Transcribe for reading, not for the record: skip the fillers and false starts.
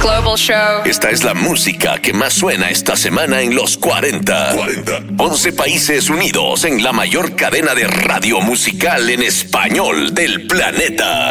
Global Show. Esta es la música que más suena esta semana en los 40. 11 países unidos en la mayor cadena de radio musical en español del planeta.